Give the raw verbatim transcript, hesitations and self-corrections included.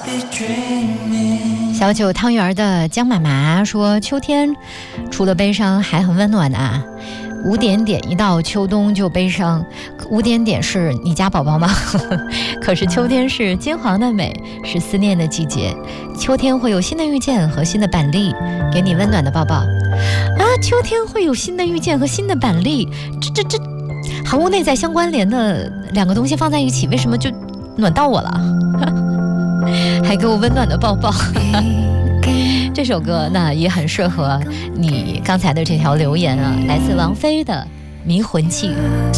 小九汤圆的江妈妈说，秋天除了悲伤还很温暖啊。五点点一到秋冬就悲伤，五点点是你家宝宝吗？可是秋天是金黄的美，是思念的季节，秋天会有新的遇见和新的板栗，给你温暖的抱抱啊！秋天会有新的遇见和新的板栗，这这这毫无内在相关联的两个东西放在一起，为什么就暖到我了？还给我温暖的抱抱。这首歌那也很适合你刚才的这条留言啊，来自王菲的《迷魂记》。